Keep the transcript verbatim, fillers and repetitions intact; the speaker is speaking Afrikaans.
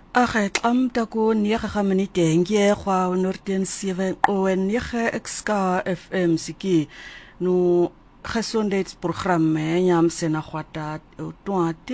Ag ek am tako nege minute ngie kwa honderd sewe o nege X-K F M siki no gesondheidsprogram hè nyam sena kwata o